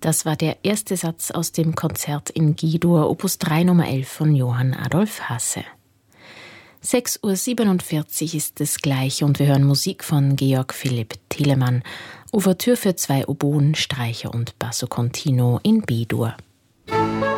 Das war der erste Satz aus dem Konzert in G-Dur, Opus 3 Nummer 11 von Johann Adolf Hasse. 6:47 Uhr ist es gleich und wir hören Musik von Georg Philipp Telemann. Ouvertüre für 2 Oboen, Streicher und Basso Continuo in B-Dur.